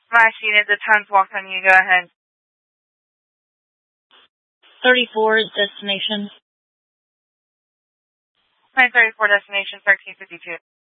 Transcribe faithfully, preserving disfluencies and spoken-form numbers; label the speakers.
Speaker 1: Smash unit, the time's walked on you. Go ahead.
Speaker 2: thirty-four destination.
Speaker 1: nine thirty-four destination, thirteen fifty-two.